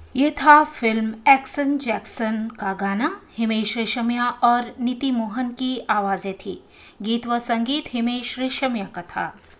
ये था film action Jackson का गाना। हिमेश रेशमिया और नीति मोहन की आवाजें थी। गीत व संगीत हिमेश रेशमिया का था।